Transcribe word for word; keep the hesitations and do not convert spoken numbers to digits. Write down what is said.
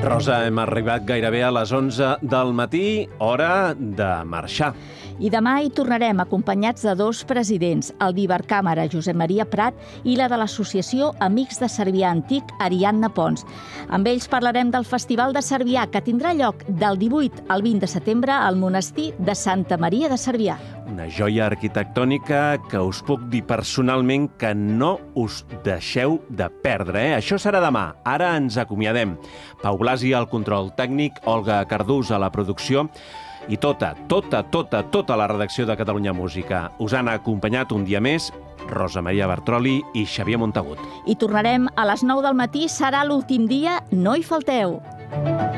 Rosa, hem arribat gairebé a les onze del matí, hora de marxar. I demà hi tornarem acompanyats de dos presidents, el d'Ibercàmera, Josep Maria Prat, i la de l'Associació Amics de Cervià Antic, Ariadna Pons. Amb ells parlarem del Festival de Cervià, que tindrà lloc del divuit al vint de setembre al monestir de Santa Maria de Cervià. Una joia arquitectònica que us puc dir personalment que no us deixeu de perdre, eh? Això serà demà. Ara ens acomiadem. Pau Blasi al control tècnic, Olga Cardús a la producció i tota, tota, tota, tota la redacció de Catalunya Música. Us han acompanyat un dia més Rosa Maria Bartroli i Xavier Montagut. I tornarem a les nou del matí, serà l'últim dia, no hi falteu.